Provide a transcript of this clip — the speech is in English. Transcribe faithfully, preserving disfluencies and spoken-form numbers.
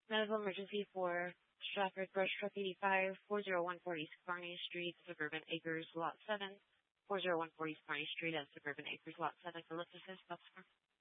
Medical emergency for Stratford Brush Truck eighty-five, four oh one four East Kearney Street, Suburban Acres, Lot seven, four oh one four East Kearney Street at Suburban Acres, Lot seven, for lift assist, customer.